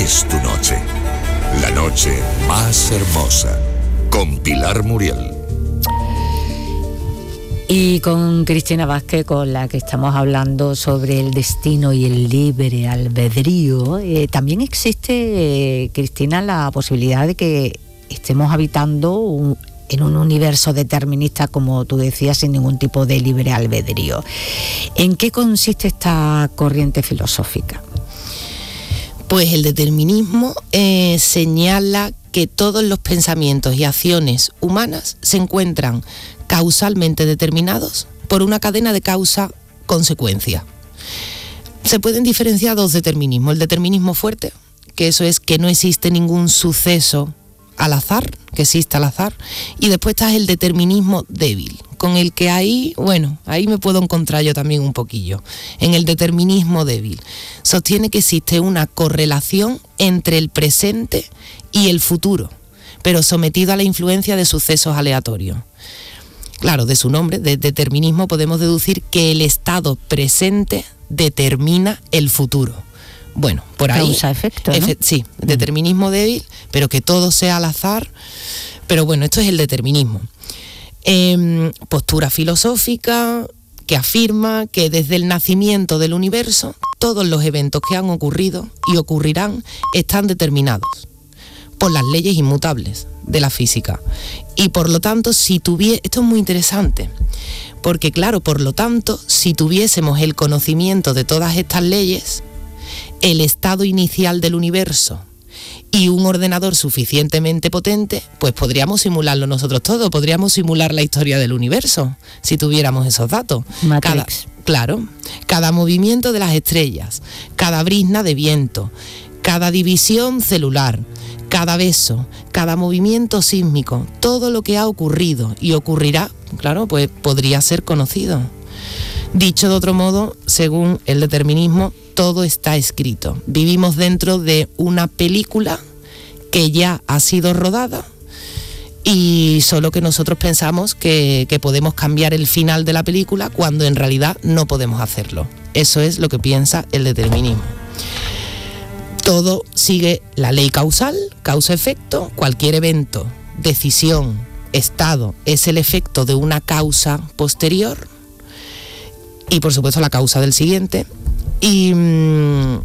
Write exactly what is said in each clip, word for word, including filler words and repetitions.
es tu noche. La noche más hermosa. Con Pilar Muriel. Y con Cristina Vázquez, con la que estamos hablando sobre el destino y el libre albedrío. Eh, también existe, eh, Cristina, la posibilidad de que estemos habitando un, en un universo determinista, como tú decías, sin ningún tipo de libre albedrío. ¿En qué consiste esta corriente filosófica? Pues el determinismo eh, señala que todos los pensamientos y acciones humanas se encuentran causalmente determinados por una cadena de causa-consecuencia. Se pueden diferenciar dos determinismos. El determinismo fuerte, que eso es que no existe ningún suceso al azar, que existe al azar, y después está el determinismo débil, con el que ahí, bueno, ahí me puedo encontrar yo también un poquillo. En el determinismo débil sostiene que existe una correlación entre el presente y el futuro, pero sometido a la influencia de sucesos aleatorios. Claro, de su nombre, de determinismo, podemos deducir que el estado presente determina el futuro. Bueno, por ahí... Causa-efecto, ¿no? Efe, sí, mm. determinismo débil, pero que todo sea al azar. Pero bueno, esto es el determinismo. Eh, postura filosófica que afirma que desde el nacimiento del universo, todos los eventos que han ocurrido y ocurrirán están determinados por las leyes inmutables de la física. Y por lo tanto, si tuviese... Esto es muy interesante, porque claro, por lo tanto, si tuviésemos el conocimiento de todas estas leyes, el estado inicial del universo y un ordenador suficientemente potente, pues podríamos simularlo nosotros todo, podríamos simular la historia del universo, si tuviéramos esos datos. Matrix. Cada, claro, cada movimiento de las estrellas, cada brizna de viento, cada división celular, cada beso, cada movimiento sísmico, todo lo que ha ocurrido y ocurrirá, claro, pues podría ser conocido. Dicho de otro modo, según el determinismo, todo está escrito. Vivimos dentro de una película que ya ha sido rodada y solo que nosotros pensamos que, que podemos cambiar el final de la película cuando en realidad no podemos hacerlo. Eso es lo que piensa el determinismo. Todo sigue la ley causal, causa-efecto. Cualquier evento, decisión, estado es el efecto de una causa posterior y por supuesto la causa del siguiente. Y mmm,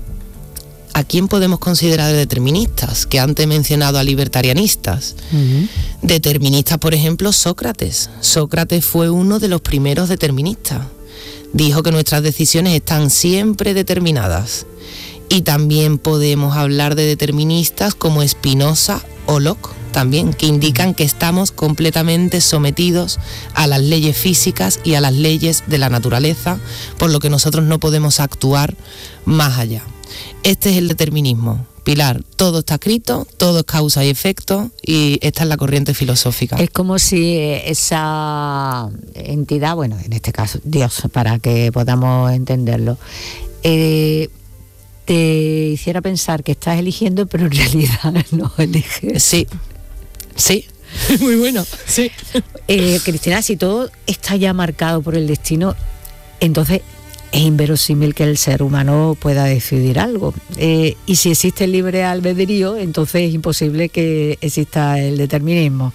¿a quién podemos considerar deterministas? Que antes he mencionado a libertarianistas. Uh-huh. Deterministas, por ejemplo, Sócrates. Sócrates fue uno de los primeros deterministas. Dijo que nuestras decisiones están siempre determinadas. Y también podemos hablar de deterministas como Spinoza o Locke, también, que indican que estamos completamente sometidos a las leyes físicas y a las leyes de la naturaleza, por lo que nosotros no podemos actuar más allá. Este es el determinismo. Pilar, todo está escrito, todo es causa y efecto, y esta es la corriente filosófica. Es como si esa entidad, bueno, en este caso Dios, para que podamos entenderlo, eh, te hiciera pensar que estás eligiendo, pero en realidad no eliges. Sí, sí, muy bueno, sí. Eh, Cristina, si todo está ya marcado por el destino, entonces es inverosímil que el ser humano pueda decidir algo. Eh, y si existe el libre albedrío, entonces es imposible que exista el determinismo.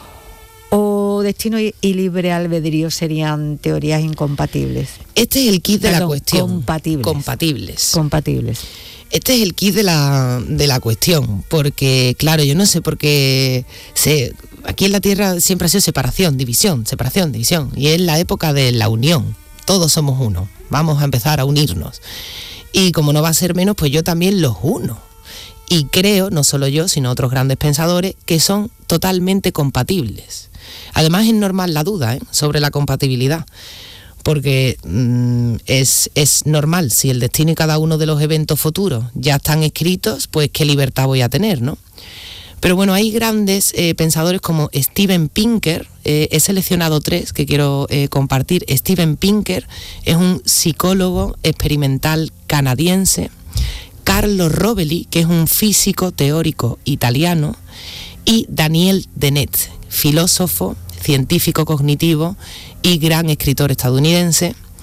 ¿O destino y libre albedrío serían teorías incompatibles? Este es el kit de Perdón, la cuestión. Compatibles. Compatibles. Compatibles. Este es el kit de la, de la cuestión, porque, claro, yo no sé por qué se, aquí en la Tierra siempre ha sido separación, división, separación, división, y es la época de la unión, todos somos uno, vamos a empezar a unirnos. Y como no va a ser menos, pues yo también los uno. Y creo, no solo yo, sino otros grandes pensadores, que son totalmente compatibles. Además es normal la duda, ¿eh?, sobre la compatibilidad, porque mmm, es, es normal, si el destino y cada uno de los eventos futuros ya están escritos, pues qué libertad voy a tener, ¿no? Pero bueno, hay grandes eh, pensadores como Steven Pinker, eh, he seleccionado tres que quiero eh, compartir. Steven Pinker es un psicólogo experimental canadiense, Carlo Rovelli, que es un físico teórico italiano, y Daniel Dennett, filósofo, científico cognitivo y gran escritor estadounidense,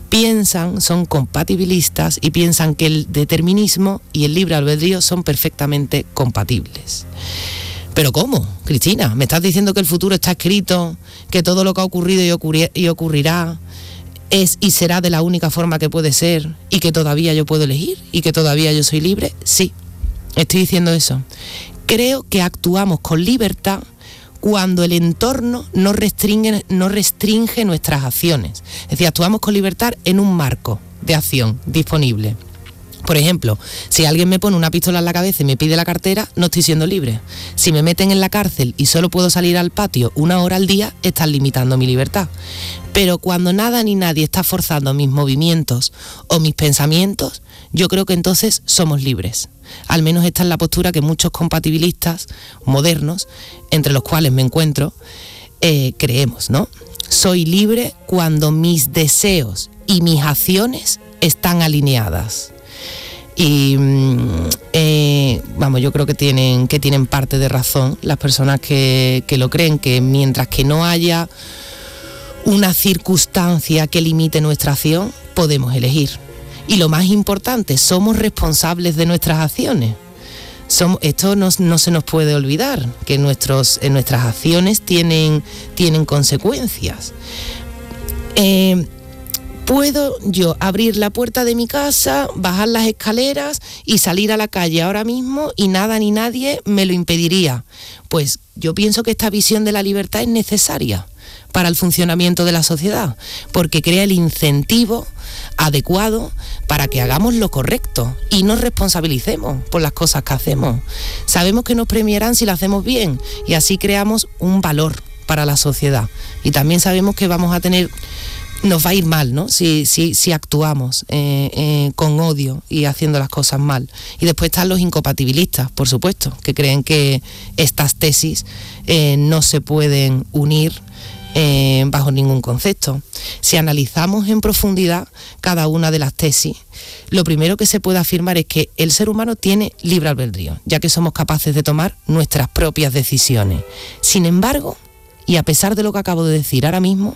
piensan, son compatibilistas y piensan que el determinismo y el libre albedrío son perfectamente compatibles. ¿Pero cómo, Cristina? ¿Me estás diciendo que el futuro está escrito, que todo lo que ha ocurrido y, ocurri- y ocurrirá es y será de la única forma que puede ser y que todavía yo puedo elegir y que todavía yo soy libre? Sí, estoy diciendo eso. Creo que actuamos con libertad cuando el entorno no restringe, no restringe nuestras acciones. Es decir, actuamos con libertad en un marco de acción disponible. Por ejemplo, si alguien me pone una pistola en la cabeza y me pide la cartera, no estoy siendo libre. Si me meten en la cárcel y solo puedo salir al patio una hora al día, están limitando mi libertad. Pero cuando nada ni nadie está forzando mis movimientos o mis pensamientos, yo creo que entonces somos libres. Al menos esta es la postura que muchos compatibilistas modernos, entre los cuales me encuentro, eh, creemos, ¿no? Soy libre cuando mis deseos y mis acciones están alineadas. Y eh, vamos, yo creo que tienen, que tienen parte de razón las personas que, que lo creen, que mientras que no haya una circunstancia que limite nuestra acción, podemos elegir. Y lo más importante, somos responsables de nuestras acciones. Somos, esto no, no se nos puede olvidar, que nuestros, eh, nuestras acciones tienen, tienen consecuencias. Eh, ¿Puedo yo abrir la puerta de mi casa, bajar las escaleras y salir a la calle ahora mismo y nada ni nadie me lo impediría? Pues yo pienso que esta visión de la libertad es necesaria para el funcionamiento de la sociedad, porque crea el incentivo adecuado para que hagamos lo correcto y nos responsabilicemos por las cosas que hacemos. Sabemos que nos premiarán si lo hacemos bien y así creamos un valor para la sociedad. Y también sabemos que vamos a tener... nos va a ir mal, ¿no? Si, si, si actuamos eh, eh, con odio y haciendo las cosas mal. Y después están los incompatibilistas, por supuesto, que creen que estas tesis eh, no se pueden unir eh, bajo ningún concepto. Si analizamos en profundidad cada una de las tesis, lo primero que se puede afirmar es que el ser humano tiene libre albedrío, ya que somos capaces de tomar nuestras propias decisiones. Sin embargo, y a pesar de lo que acabo de decir ahora mismo,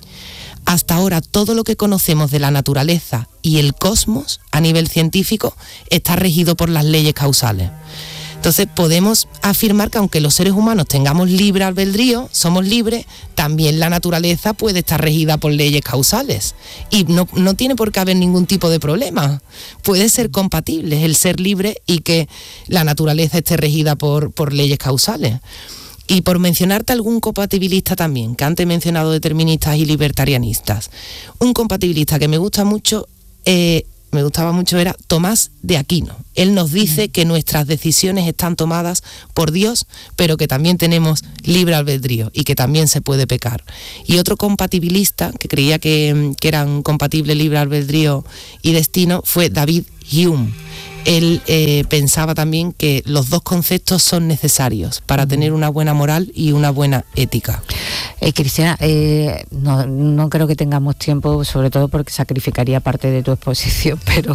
hasta ahora todo lo que conocemos de la naturaleza y el cosmos a nivel científico está regido por las leyes causales. Entonces podemos afirmar que aunque los seres humanos tengamos libre albedrío, somos libres, también la naturaleza puede estar regida por leyes causales y no, no tiene por qué haber ningún tipo de problema. Puede ser compatible el ser libre y que la naturaleza esté regida por, por leyes causales. Y por mencionarte algún compatibilista también, que antes he mencionado deterministas y libertarianistas, un compatibilista que me gusta mucho, eh, me gustaba mucho era Tomás de Aquino. Él nos dice que nuestras decisiones están tomadas por Dios, pero que también tenemos libre albedrío y que también se puede pecar. Y otro compatibilista que creía que, que eran compatibles libre albedrío y destino fue David Hume. Él eh, pensaba también que los dos conceptos son necesarios para tener una buena moral y una buena ética. Eh, Cristina, eh, no, no creo que tengamos tiempo, sobre todo porque sacrificaría parte de tu exposición, pero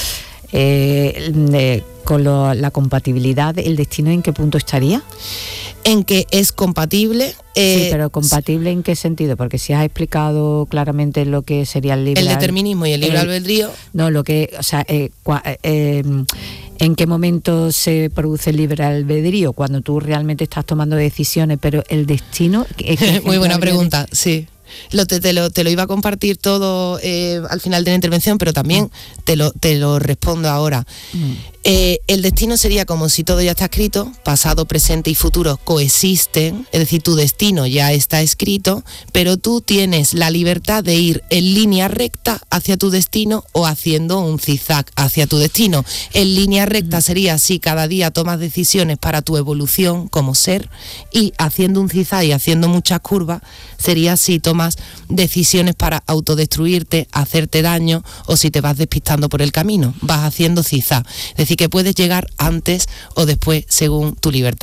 eh, eh, con lo, la compatibilidad, ¿el destino en qué punto estaría? En que es compatible. Eh, sí, pero ¿compatible en qué sentido? Porque si has explicado claramente lo que sería el libre... El determinismo y el libre el, albedrío. No, lo que... O sea, eh, cua, eh, ¿en qué momento se produce el libre albedrío? Cuando tú realmente estás tomando decisiones, pero el destino... Muy buena pregunta, sí. Lo, te, te, lo, te lo iba a compartir todo eh, al final de la intervención, pero también mm. te, lo, te lo respondo ahora. Mm. Eh, el destino sería como si todo ya está escrito, pasado, presente y futuro coexisten, es decir, tu destino ya está escrito, pero tú tienes la libertad de ir en línea recta hacia tu destino o haciendo un zigzag hacia tu destino. En línea recta sería si cada día tomas decisiones para tu evolución como ser, y haciendo un zigzag y haciendo muchas curvas sería si tomas decisiones para autodestruirte, hacerte daño, o si te vas despistando por el camino, vas haciendo zigzag. Es decir, que puedes llegar antes o después según tu libertad.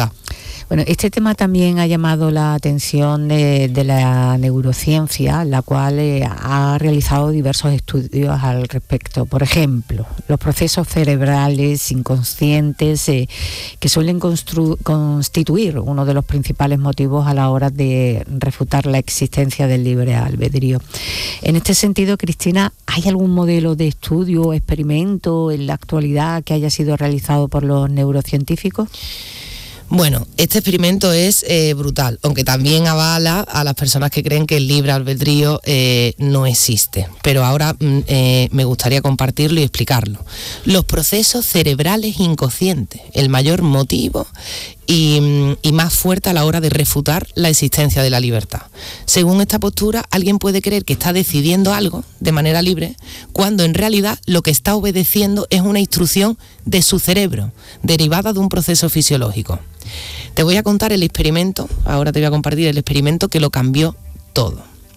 Bueno, este tema también ha llamado la atención de, de la neurociencia, la cual eh, ha realizado diversos estudios al respecto. Por ejemplo, los procesos cerebrales inconscientes eh, que suelen constru- constituir uno de los principales motivos a la hora de refutar la existencia del libre albedrío. En este sentido, Cristina, ¿hay algún modelo de estudio o experimento en la actualidad que haya sido realizado por los neurocientíficos? Bueno, este experimento es eh, brutal, aunque también avala a las personas que creen que el libre albedrío eh, no existe. Pero ahora eh, me gustaría compartirlo y explicarlo. Los procesos cerebrales inconscientes, el mayor motivo y, y más fuerte a la hora de refutar la existencia de la libertad. Según esta postura, alguien puede creer que está decidiendo algo de manera libre, cuando en realidad lo que está obedeciendo es una instrucción de su cerebro, derivada de un proceso fisiológico. Te voy a contar el experimento, ahora te voy a compartir el experimento que lo cambió todo.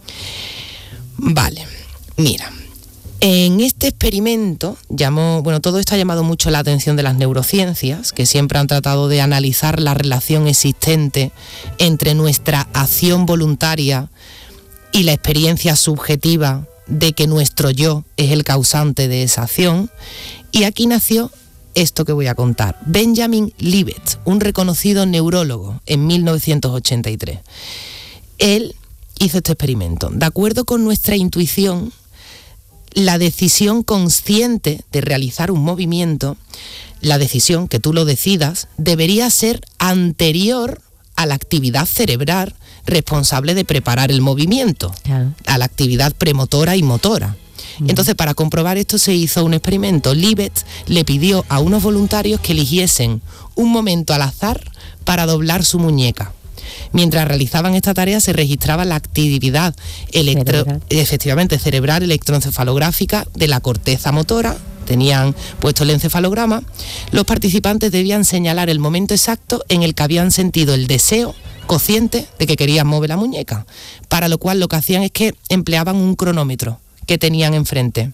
Vale, mira. En este experimento llamó, bueno, todo esto ha llamado mucho la atención de las neurociencias, que siempre han tratado de analizar la relación existente entre nuestra acción voluntaria y la experiencia subjetiva de que nuestro yo es el causante de esa acción. Y aquí nació esto que voy a contar. Benjamin Libet, un reconocido neurólogo, en mil novecientos ochenta y tres. Él hizo este experimento. De acuerdo con nuestra intuición, la decisión consciente de realizar un movimiento, la decisión que tú lo decidas, debería ser anterior a la actividad cerebral responsable de preparar el movimiento, claro, a la actividad premotora y motora. Uh-huh. Entonces, para comprobar esto se hizo un experimento. Libet le pidió a unos voluntarios que eligiesen un momento al azar para doblar su muñeca. Mientras realizaban esta tarea se registraba la actividad electro, cerebral. efectivamente cerebral electroencefalográfica de la corteza motora. Tenían puesto el encefalograma. Los participantes debían señalar el momento exacto en el que habían sentido el deseo consciente de que querían mover la muñeca, para lo cual lo que hacían es que empleaban un cronómetro que tenían enfrente.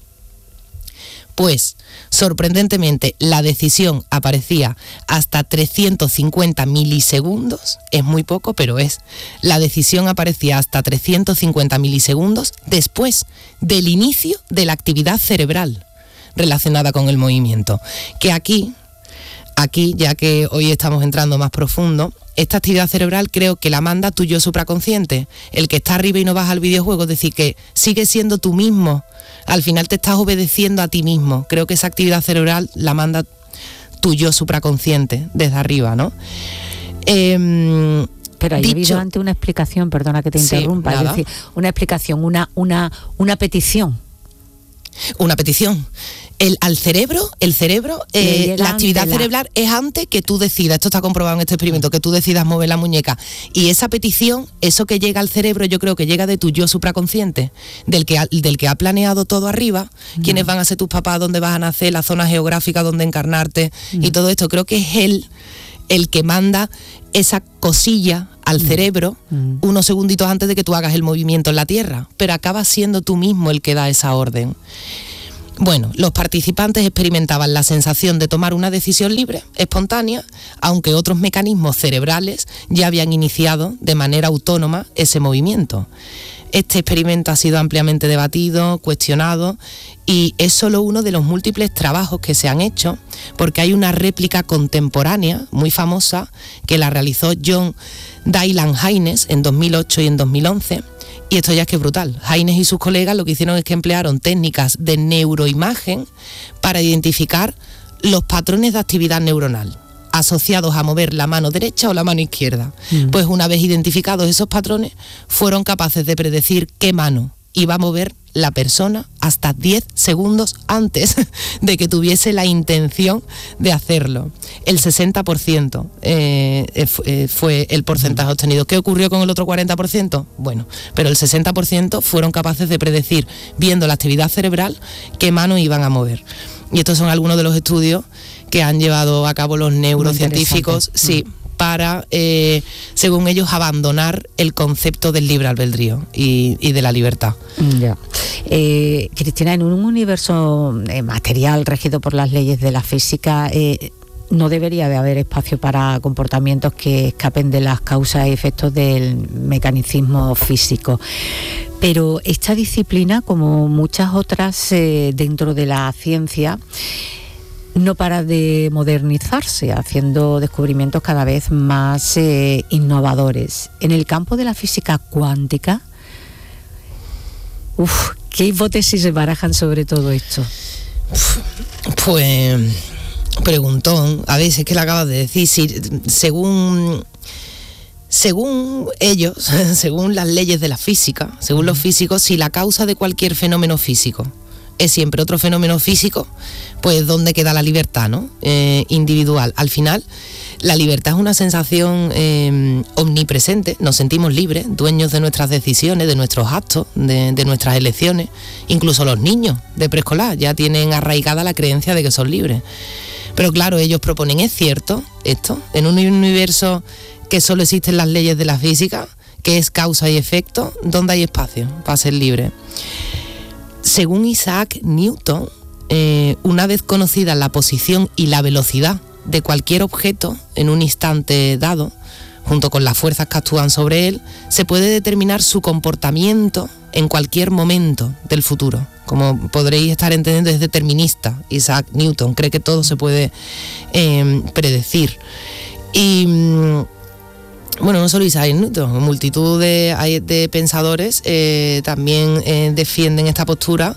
Pues, sorprendentemente, la decisión aparecía hasta trescientos cincuenta milisegundos, es muy poco, pero es. La decisión aparecía hasta trescientos cincuenta milisegundos después del inicio de la actividad cerebral relacionada con el movimiento. Que aquí, aquí, ya que hoy estamos entrando más profundo, esta actividad cerebral creo que la manda tu yo supraconsciente, el que está arriba y no baja al videojuego, es decir, que sigue siendo tú mismo. Al final te estás obedeciendo a ti mismo. Creo que esa actividad cerebral la manda tu yo supraconsciente desde arriba, ¿no? Eh, Pero ha habido antes una explicación, perdona que te interrumpa, sí, es decir, una explicación, una, una, una petición. Una petición. El, al cerebro, el cerebro, eh, la actividad la... cerebral es antes que tú decidas, esto está comprobado en este experimento, que tú decidas mover la muñeca. Y esa petición, eso que llega al cerebro, yo creo que llega de tu yo supraconsciente, del que ha, del que ha planeado todo arriba, no. quiénes van a ser tus papás, dónde vas a nacer, la zona geográfica donde encarnarte, no. y todo esto. Creo que es él el que manda esa cosilla al mm. cerebro mm. unos segunditos antes de que tú hagas el movimiento en la Tierra, pero acaba siendo tú mismo el que da esa orden. Bueno, los participantes experimentaban la sensación de tomar una decisión libre, espontánea, aunque otros mecanismos cerebrales ya habían iniciado de manera autónoma ese movimiento. Este experimento ha sido ampliamente debatido, cuestionado, y es solo uno de los múltiples trabajos que se han hecho, porque hay una réplica contemporánea muy famosa que la realizó John Dylan Haynes en dos mil ocho y en dos mil once, y esto ya es que es brutal. Haynes y sus colegas lo que hicieron es que emplearon técnicas de neuroimagen para identificar los patrones de actividad neuronal asociados a mover la mano derecha o la mano izquierda. Mm. Pues una vez identificados esos patrones, fueron capaces de predecir qué mano iba a mover la persona hasta diez segundos antes de que tuviese la intención de hacerlo. El sesenta por ciento eh, eh, fue el porcentaje mm. obtenido. ¿Qué ocurrió con el otro cuarenta por ciento? Bueno, pero el sesenta por ciento fueron capaces de predecir, viendo la actividad cerebral, qué mano iban a mover. Y estos son algunos de los estudios que han llevado a cabo los neurocientíficos, sí, para, eh, según ellos, abandonar el concepto del libre albedrío y, y de la libertad. Ya. Eh, Cristina, en un universo eh, material regido por las leyes de la física, eh, no debería de haber espacio para comportamientos que escapen de las causas y efectos del mecanicismo físico. Pero esta disciplina, como muchas otras eh, dentro de la ciencia, no para de modernizarse, haciendo descubrimientos cada vez más eh, innovadores. En el campo de la física cuántica, uf, ¿qué hipótesis se barajan sobre todo esto? Pues, preguntón, a veces que le acabas de decir, si, según... Según ellos, según las leyes de la física, según los físicos, si la causa de cualquier fenómeno físico es siempre otro fenómeno físico, pues ¿dónde queda la libertad, no? Eh, individual. Al final, la libertad es una sensación eh, omnipresente, nos sentimos libres, dueños de nuestras decisiones, de nuestros actos, de, de nuestras elecciones. Incluso los niños de preescolar ya tienen arraigada la creencia de que son libres. Pero claro, ellos proponen, ¿es cierto esto? En un universo que solo existen las leyes de la física, que es causa y efecto, ¿dónde hay espacio para ser libre? Según Isaac Newton, eh, una vez conocida la posición y la velocidad de cualquier objeto en un instante dado, junto con las fuerzas que actúan sobre él, se puede determinar su comportamiento en cualquier momento del futuro. Como podréis estar entendiendo, es determinista. Isaac Newton cree que todo se puede eh, predecir. Y... Bueno, no solo Isaac Newton, multitud de, de pensadores eh, también eh, defienden esta postura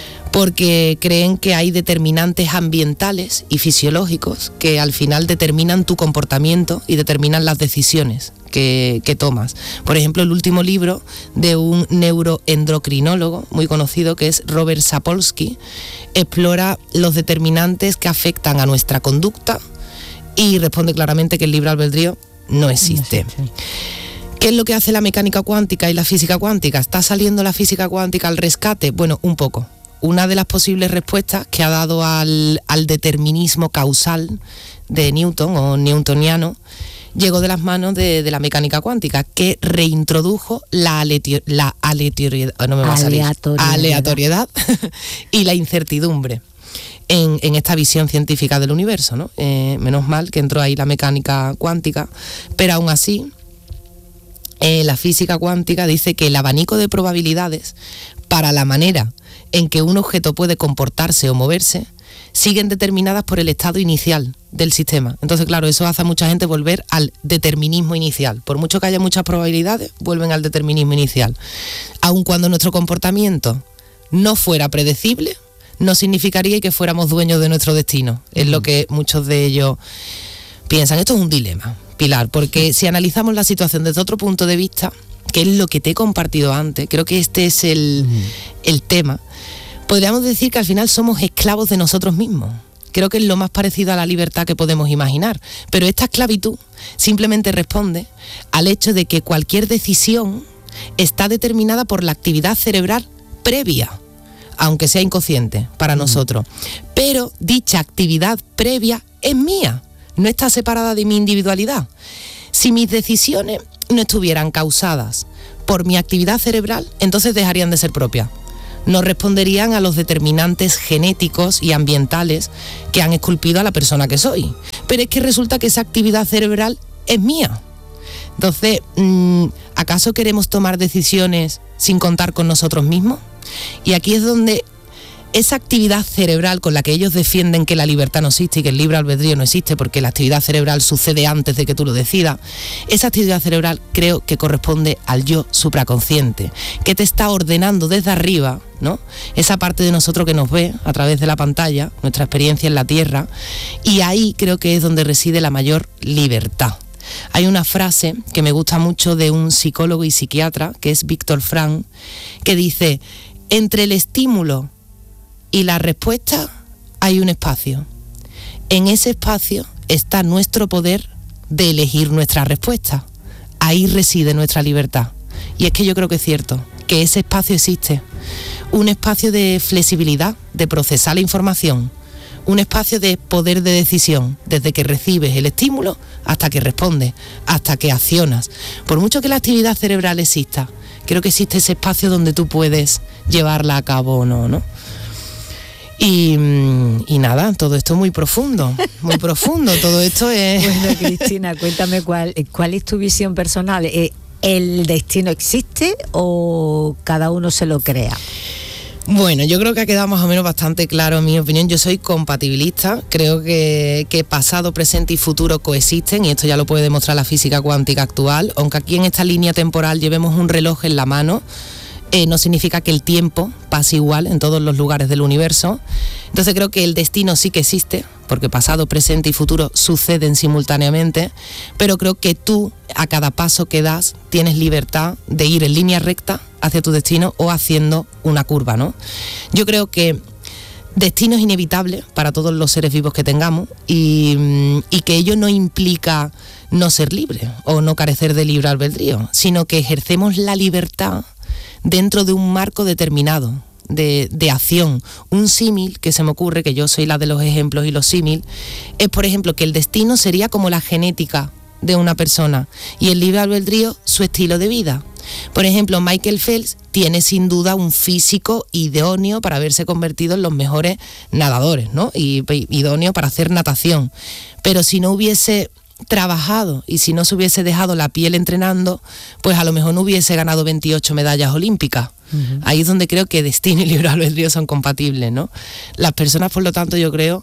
porque creen que hay determinantes ambientales y fisiológicos que al final determinan tu comportamiento y determinan las decisiones que, que tomas. Por ejemplo, el último libro de un neuroendocrinólogo muy conocido, que es Robert Sapolsky, explora los determinantes que afectan a nuestra conducta y responde claramente que el libre albedrío no existe. No existe. ¿Qué es lo que hace la mecánica cuántica y la física cuántica? ¿Está saliendo la física cuántica al rescate? Bueno, un poco. Una de las posibles respuestas que ha dado al, al determinismo causal de Newton o newtoniano llegó de las manos de, de la mecánica cuántica, que reintrodujo la, aletio, la aleatoriedad, no me va a salir, aleatoriedad, aleatoriedad y la incertidumbre. En, en esta visión científica del universo, ¿no? Eh, menos mal que entró ahí la mecánica cuántica, pero aún así eh, la física cuántica dice que el abanico de probabilidades para la manera en que un objeto puede comportarse o moverse siguen determinadas por el estado inicial del sistema. Entonces, claro, eso hace a mucha gente volver al determinismo inicial. Por mucho que haya muchas probabilidades, vuelven al determinismo inicial. Aun cuando nuestro comportamiento no fuera predecible, no significaría que fuéramos dueños de nuestro destino. Es lo que muchos de ellos piensan. Esto es un dilema, Pilar, porque si analizamos la situación desde otro punto de vista, que es lo que te he compartido antes, creo que este es el, el tema, podríamos decir que al final somos esclavos de nosotros mismos. Creo que es lo más parecido a la libertad que podemos imaginar. Pero esta esclavitud simplemente responde al hecho de que cualquier decisión está determinada por la actividad cerebral previa, aunque sea inconsciente para mm. nosotros. Pero dicha actividad previa es mía, no está separada de mi individualidad. Si mis decisiones no estuvieran causadas por mi actividad cerebral, entonces dejarían de ser propias. No responderían a los determinantes genéticos y ambientales que han esculpido a la persona que soy. Pero es que resulta que esa actividad cerebral es mía. Entonces, ¿acaso queremos tomar decisiones sin contar con nosotros mismos? Y aquí es donde esa actividad cerebral con la que ellos defienden que la libertad no existe y que el libre albedrío no existe porque la actividad cerebral sucede antes de que tú lo decidas, esa actividad cerebral creo que corresponde al yo supraconsciente, que te está ordenando desde arriba, ¿no? Esa parte de nosotros que nos ve a través de la pantalla, nuestra experiencia en la Tierra, y ahí creo que es donde reside la mayor libertad. Hay una frase que me gusta mucho de un psicólogo y psiquiatra, que es Víctor Frank, que dice: entre el estímulo y la respuesta hay un espacio. En ese espacio está nuestro poder de elegir nuestra respuesta. Ahí reside nuestra libertad. Y es que yo creo que es cierto, que ese espacio existe. Un espacio de flexibilidad, de procesar la información. Un espacio de poder de decisión, desde que recibes el estímulo hasta que respondes, hasta que accionas. Por mucho que la actividad cerebral exista, creo que existe ese espacio donde tú puedes llevarla a cabo o no, ¿no? Y, y nada, todo esto es muy profundo, muy profundo, todo esto es... Bueno, Cristina, cuéntame cuál, cuál es tu visión personal. ¿El destino existe o cada uno se lo crea? Bueno, yo creo que ha quedado más o menos bastante claro en mi opinión. Yo soy compatibilista, creo que, que pasado, presente y futuro coexisten, y esto ya lo puede demostrar la física cuántica actual. Aunque aquí en esta línea temporal llevemos un reloj en la mano, eh, no significa que el tiempo pase igual en todos los lugares del universo. Entonces creo que el destino sí que existe, porque pasado, presente y futuro suceden simultáneamente, pero creo que tú, a cada paso que das, tienes libertad de ir en línea recta hacia tu destino o haciendo una curva, ¿no? Yo creo que destino es inevitable para todos los seres vivos que tengamos, y, y que ello no implica no ser libre o no carecer de libre albedrío, sino que ejercemos la libertad dentro de un marco determinado de, de acción. Un símil que se me ocurre, que yo soy la de los ejemplos y los símil, es por ejemplo que el destino sería como la genética de una persona y el libre albedrío su estilo de vida. Por ejemplo, Michael Phelps tiene sin duda un físico idóneo para haberse convertido en los mejores nadadores, ¿no? Y idóneo para hacer natación. Pero si no hubiese trabajado y si no se hubiese dejado la piel entrenando, pues a lo mejor no hubiese ganado veintiocho medallas olímpicas. Uh-huh. Ahí es donde creo que destino y libre albedrío son compatibles, ¿no? Las personas, por lo tanto, yo creo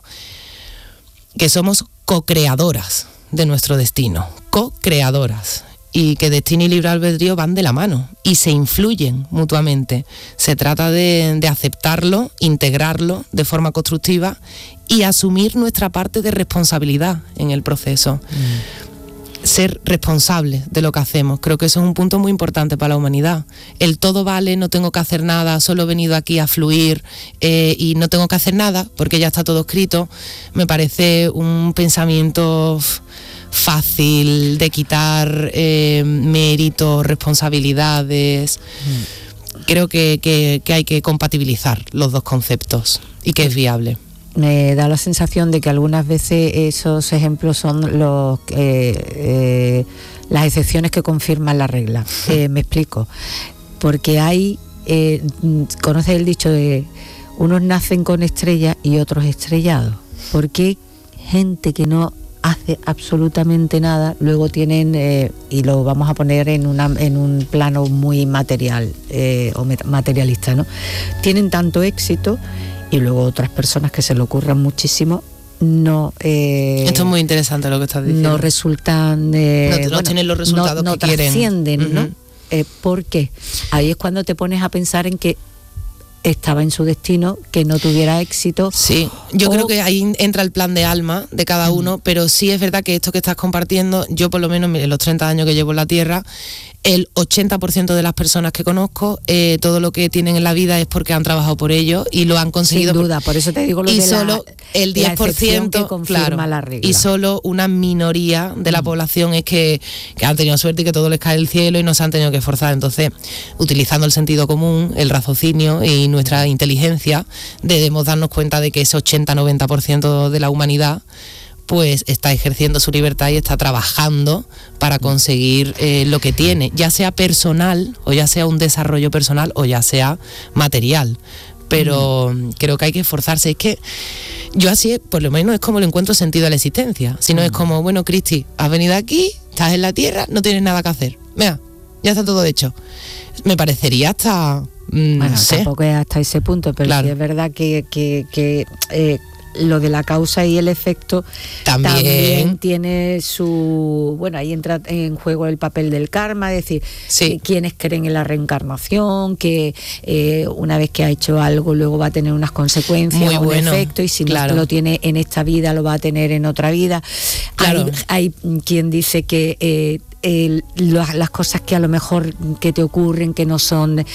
que somos co-creadoras de nuestro destino, co-creadoras, y que destino y libre albedrío van de la mano y se influyen mutuamente. Se trata de, de aceptarlo, integrarlo de forma constructiva y asumir nuestra parte de responsabilidad en el proceso. Mm. Ser responsables de lo que hacemos. Creo que eso es un punto muy importante para la humanidad. El todo vale, no tengo que hacer nada, solo he venido aquí a fluir eh, y no tengo que hacer nada porque ya está todo escrito, me parece un pensamiento fácil de quitar eh, méritos, responsabilidades. Mm. Creo que, que, que hay que compatibilizar los dos conceptos y que es viable. Me da la sensación de que algunas veces esos ejemplos son los eh, eh, las excepciones que confirman la regla. Eh, me explico. Porque hay, eh, conoces el dicho de unos nacen con estrellas y otros estrellados. ¿Por qué gente que no hace absolutamente nada luego tienen, eh, y lo vamos a poner en, una, en un plano muy material eh, o materialista, ¿no? Tienen tanto éxito y luego otras personas que se le ocurran muchísimo no... Eh, Esto es muy interesante lo que estás diciendo. No resultan... Eh, no, no bueno, tienen los resultados no, que no quieren. Trascienden, uh-huh. ¿no? Eh, ¿Por qué? Ahí es cuando te pones a pensar en que estaba en su destino que no tuviera éxito. Sí, yo o... creo que ahí entra el plan de alma de cada uno, uh-huh. pero sí es verdad que esto que estás compartiendo, yo por lo menos en los treinta años que llevo en la Tierra, el ochenta por ciento de las personas que conozco, eh, todo lo que tienen en la vida es porque han trabajado por ello y lo han conseguido. Sin duda, por, por eso te digo lo y de solo la, el diez por ciento que confirma claro, la regla. Y solo una minoría de la mm. población es que, que han tenido suerte y que todo les cae del cielo y no se han tenido que esforzar. Entonces, utilizando el sentido común, el raciocinio y nuestra inteligencia, debemos darnos cuenta de que ese ochenta a noventa por ciento de la humanidad pues está ejerciendo su libertad y está trabajando para conseguir eh, lo que tiene, ya sea personal o ya sea un desarrollo personal o ya sea material. Pero mm. creo que hay que esforzarse. Es que yo así, por lo menos es como le encuentro sentido a la existencia. Si no mm. es como, bueno, Cristi, has venido aquí, estás en la Tierra, no tienes nada que hacer. Mira, ya está todo hecho. Me parecería hasta... Mm, bueno, no sé. Tampoco es hasta ese punto, pero claro. Sí es verdad que... que, que eh, lo de la causa y el efecto también. también tiene su... Bueno, ahí entra en juego el papel del karma, es decir, sí. quienes creen en la reencarnación, que eh, una vez que ha hecho algo luego va a tener unas consecuencias, Muy un bueno. efecto, y si claro. no lo tiene en esta vida lo va a tener en otra vida. Claro. Hay, hay quien dice que... Eh, El, las cosas que a lo mejor que te ocurren que no son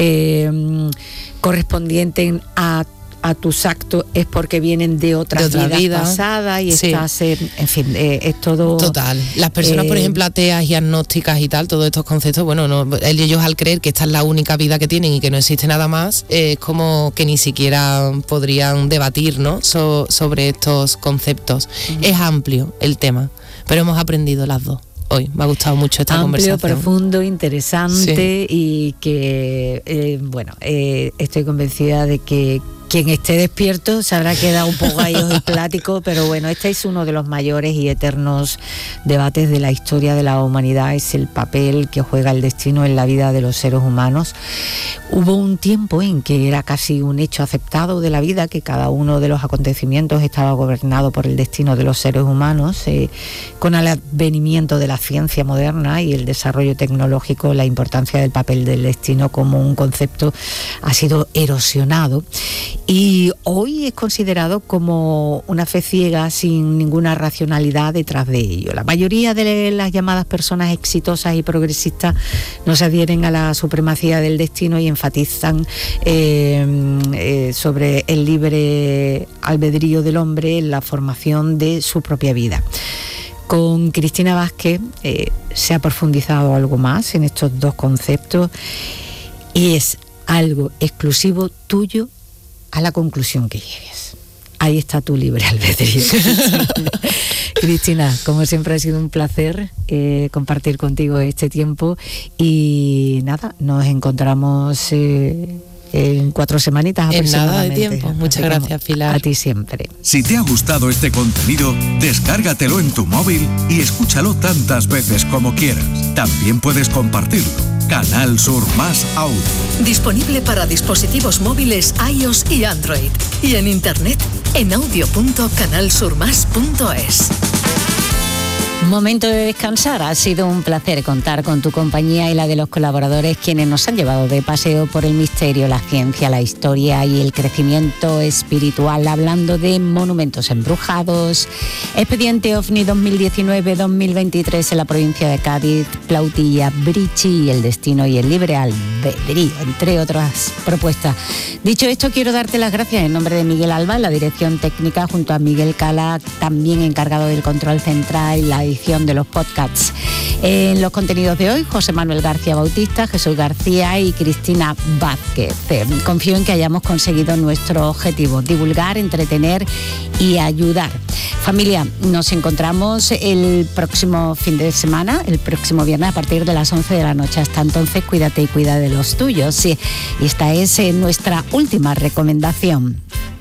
eh, correspondientes a a tus actos es porque vienen de otras de otra vidas vida. pasadas y sí. estás en, en fin, eh, es todo... Total. Las personas, eh, por ejemplo, ateas y agnósticas y tal, todos estos conceptos, bueno, no, ellos al creer que esta es la única vida que tienen y que no existe nada más, eh, es como que ni siquiera podrían debatir, ¿no? So, sobre estos conceptos. Uh-huh. Es amplio el tema, pero hemos aprendido las dos. Hoy me ha gustado mucho esta amplio, conversación. Profundo, interesante sí. y que, eh, bueno, eh, estoy convencida de que Quien esté despierto se habrá quedado un poco ahí ojiplático, pero bueno, este es uno de los mayores y eternos debates de la historia de la humanidad, es el papel que juega el destino en la vida de los seres humanos. Hubo un tiempo en que era casi un hecho aceptado de la vida, que cada uno de los acontecimientos estaba gobernado por el destino de los seres humanos. Eh, con el advenimiento de la ciencia moderna y el desarrollo tecnológico, la importancia del papel del destino como un concepto ha sido erosionado. Y hoy es considerado como una fe ciega sin ninguna racionalidad detrás de ello. La mayoría de las llamadas personas exitosas y progresistas no se adhieren a la supremacía del destino y enfatizan eh, eh, sobre el libre albedrío del hombre en la formación de su propia vida. Con Cristina Vázquez eh, se ha profundizado algo más en estos dos conceptos y es algo exclusivo tuyo a la conclusión que llegues. Ahí está tu libre albedrío. Cristina, como siempre ha sido un placer eh, compartir contigo este tiempo y nada, nos encontramos eh, en cuatro semanitas aproximadamente. En nada de tiempo. Muchas Así gracias, Pilar. A ti siempre. Si te ha gustado este contenido, descárgatelo en tu móvil y escúchalo tantas veces como quieras. También puedes compartirlo. Canal Sur Más Audio. Disponible para dispositivos móviles iOS y Android. Y en internet en audio punto canal sur más punto es. Momento de descansar. Ha sido un placer contar con tu compañía y la de los colaboradores, quienes nos han llevado de paseo por el misterio, la ciencia, la historia y el crecimiento espiritual, hablando de monumentos embrujados, expediente OVNI dos mil diecinueve dos mil veintitrés en la provincia de Cádiz, Plautilla, Brichi y el destino y el libre albedrío, entre otras propuestas. Dicho esto, quiero darte las gracias en nombre de Miguel Alba, en la dirección técnica, junto a Miguel Cala, también encargado del control central y la edición de los podcasts. En los contenidos de hoy, José Manuel García Bautista, Jesús García y Cristina Vázquez. Confío en que hayamos conseguido nuestro objetivo: divulgar, entretener y ayudar. Familia, nos encontramos el próximo fin de semana, el próximo viernes a partir de las once de la noche. Hasta entonces, cuídate y cuida de los tuyos. Sí, y esta es nuestra última recomendación.